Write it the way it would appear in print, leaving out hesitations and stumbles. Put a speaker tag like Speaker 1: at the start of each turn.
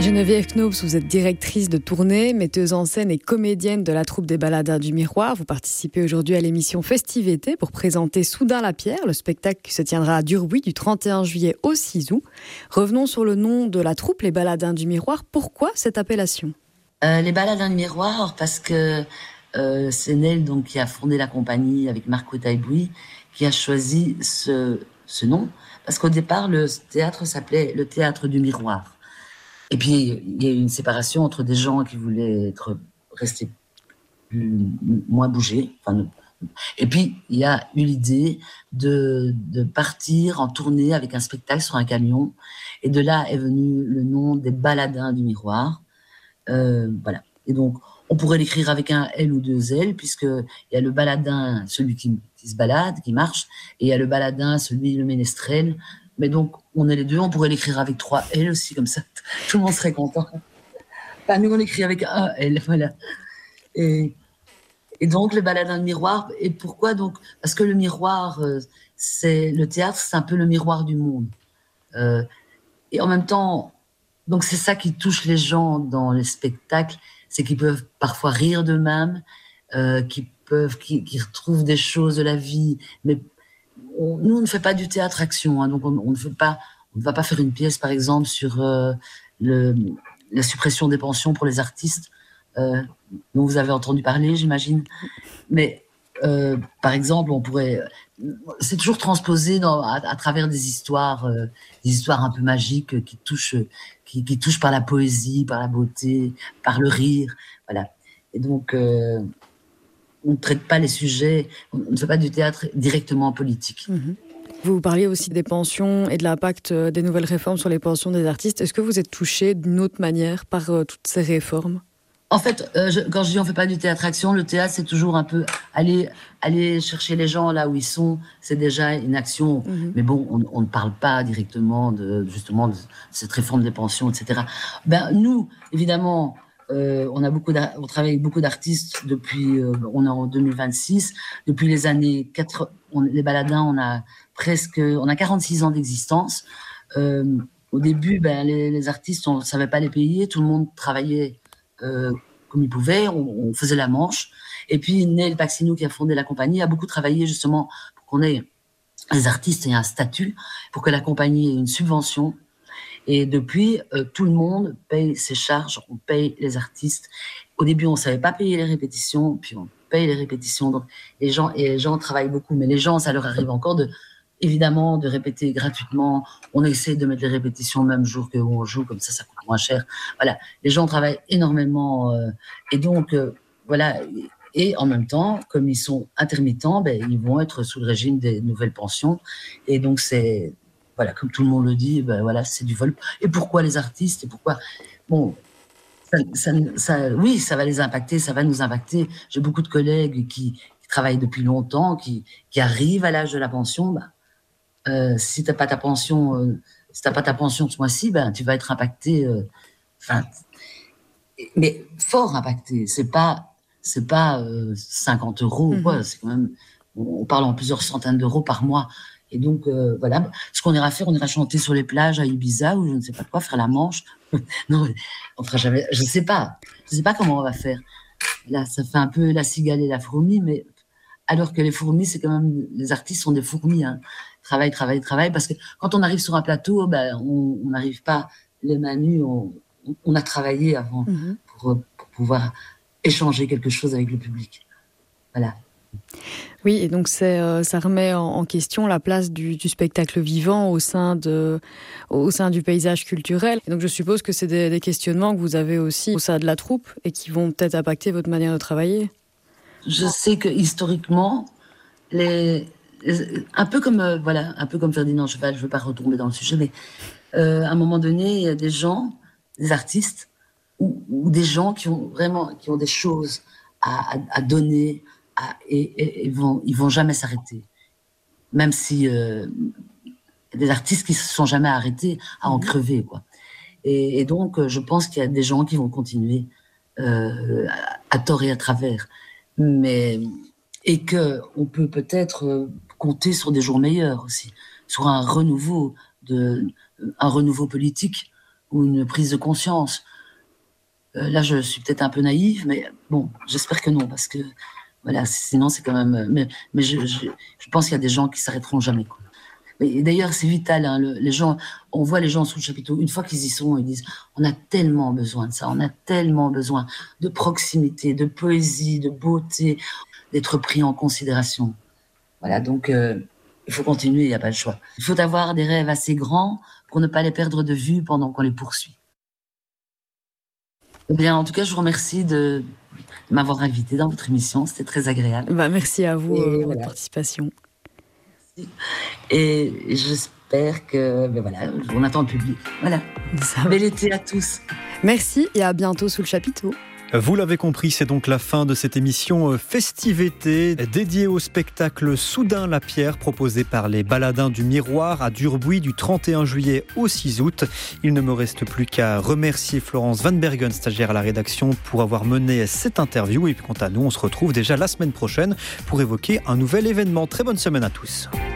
Speaker 1: Geneviève Knobs, vous êtes directrice de tournée, metteuse en scène et comédienne de la troupe des Baladins du Miroir. Vous participez aujourd'hui à l'émission Festive Été pour présenter Soudain la Pierre, le spectacle qui se tiendra à Durbuy du 31 juillet au 6 août. Revenons sur le nom de la troupe, les Baladins du Miroir. Pourquoi cette appellation ?
Speaker 2: Les Baladins du Miroir, parce que c'est Nel donc, qui a fondé la compagnie avec Marco Taibouy, qui a choisi ce nom, parce qu'au départ, le théâtre s'appelait le Théâtre du Miroir. Et puis, il y a eu une séparation entre des gens qui voulaient rester moins bougés. Et puis, il y a eu l'idée de partir en tournée avec un spectacle sur un camion. Et de là est venu le nom des Baladins du Miroir. Voilà. Et donc, on pourrait l'écrire avec un L ou deux L, puisqu'il y a le baladin, celui qui se balade, qui marche, et il y a le baladin, celui, le ménestrel. Mais donc, on est les deux, on pourrait l'écrire avec 3 L aussi, comme ça, tout le monde serait content. Enfin, nous, on l'écrit avec un L, voilà. Et donc, le baladin de miroir, et pourquoi donc ? Parce que le miroir, le théâtre, c'est un peu le miroir du monde. Et en même temps, donc c'est ça qui touche les gens dans les spectacles, c'est qu'ils peuvent parfois rire d'eux-mêmes, qu'ils retrouvent des choses de la vie, mais nous, on ne fait pas du théâtre-action, hein, donc on ne va pas faire une pièce, par exemple, sur la suppression des pensions pour les artistes, dont vous avez entendu parler, j'imagine. Mais, par exemple, c'est toujours transposé à travers des histoires un peu magiques qui touchent par la poésie, par la beauté, par le rire, voilà. Et donc, on ne traite pas les sujets, on ne fait pas du théâtre directement politique.
Speaker 1: Mmh. Vous parliez aussi des pensions et de l'impact des nouvelles réformes sur les pensions des artistes. Est-ce que vous êtes touché d'une autre manière par toutes ces réformes ?
Speaker 2: En fait, quand je dis on ne fait pas du théâtre-action, le théâtre, c'est toujours un peu aller chercher les gens là où ils sont. C'est déjà une action. Mmh. Mais bon, on ne parle pas directement justement de cette réforme des pensions, etc. Nous, évidemment, on travaille avec beaucoup d'artistes depuis, on est en 2026. Depuis les années 80, les Baladins, on a 46 ans d'existence. Au début, les artistes, on ne savait pas les payer. Tout le monde travaillait comme il pouvait, on faisait la manche. Et puis Nel Paxinou, qui a fondé la compagnie, a beaucoup travaillé justement pour qu'on ait les artistes aient un statut, pour que la compagnie ait une subvention. Et depuis, tout le monde paye ses charges, on paye les artistes. Au début, on ne savait pas payer les répétitions, puis on paye les répétitions. Donc les gens travaillent beaucoup, mais les gens, ça leur arrive encore évidemment de répéter gratuitement. On essaie de mettre les répétitions le même jour qu'on joue, comme ça coûte moins cher. Voilà, les gens travaillent énormément. Et donc, voilà. Et en même temps, comme ils sont intermittents, ils vont être sous le régime des nouvelles pensions. Et donc, voilà, comme tout le monde le dit, voilà, c'est du vol. Et pourquoi les artistes ? Et pourquoi ? Bon, oui, ça va les impacter, ça va nous impacter. J'ai beaucoup de collègues qui travaillent depuis longtemps, qui arrivent à l'âge de la pension. Si t'as pas ta pension ce mois-ci, tu vas être impacté. Mais fort impacté. C'est pas 50 €, quoi. C'est quand même. On parle en plusieurs centaines d'euros par mois. Et donc voilà. Ce qu'on ira faire, on ira chanter sur les plages à Ibiza ou je ne sais pas quoi, faire la manche. Non, on fera jamais. Je sais pas comment on va faire. Là, ça fait un peu la cigale et la fourmi, mais alors que les fourmis, c'est quand même, les artistes sont des fourmis, hein. Travail, parce que quand on arrive sur un plateau, on n'arrive pas les mains nues, on a travaillé avant pour pouvoir échanger quelque chose avec le public. Voilà.
Speaker 1: Oui, et donc ça remet en question la place du spectacle vivant au sein du paysage culturel. Et donc je suppose que c'est des questionnements que vous avez aussi au sein de la troupe et qui vont peut-être impacter votre manière de travailler.
Speaker 2: Je sais que historiquement, un peu comme Ferdinand Cheval, je ne veux pas retomber dans le sujet, mais à un moment donné, il y a des gens, des artistes, ou des gens qui ont des choses à donner, et ils vont jamais s'arrêter. Même si des artistes qui se sont jamais arrêtés à en crever, quoi. Et donc, je pense qu'il y a des gens qui vont continuer à tort et à travers. Et qu'on peut peut-être compter sur des jours meilleurs aussi, sur un renouveau politique ou une prise de conscience. Là, je suis peut-être un peu naïve, mais bon, j'espère que non, parce que voilà, sinon c'est quand même. Mais je pense qu'il y a des gens qui s'arrêteront jamais, quoi. Et d'ailleurs, c'est vital. Hein, les gens, on voit les gens sous le chapiteau. Une fois qu'ils y sont, ils disent on a tellement besoin de ça, on a tellement besoin de proximité, de poésie, de beauté, d'être pris en considération. Voilà, donc il faut continuer, il n'y a pas le choix. Il faut avoir des rêves assez grands pour ne pas les perdre de vue pendant qu'on les poursuit. Eh bien, en tout cas, je vous remercie de m'avoir invité dans votre émission. C'était très agréable.
Speaker 1: Merci à vous pour votre participation.
Speaker 2: Et j'espère que, on attend le public. Voilà. Bel été à tous.
Speaker 1: Merci et à bientôt sous le chapiteau.
Speaker 3: Vous l'avez compris, c'est donc la fin de cette émission Festive-été dédiée au spectacle Soudain la Pierre proposé par les Baladins du Miroir à Durbuy du 31 juillet au 6 août. Il ne me reste plus qu'à remercier Florence Van Bergen, stagiaire à la rédaction, pour avoir mené cette interview. Et puis quant à nous, on se retrouve déjà la semaine prochaine pour évoquer un nouvel événement. Très bonne semaine à tous.